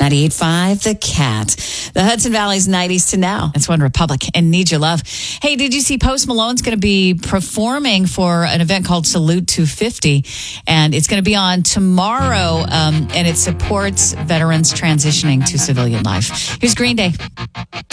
98.5 The Cat. The Hudson Valley's 90s to now. It's One Republic and Need Your Love. Hey, did you see Post Malone's going to be performing for an event called Salute 250? And it's going to be on tomorrow, and it supports veterans transitioning to civilian life. Here's Green Day.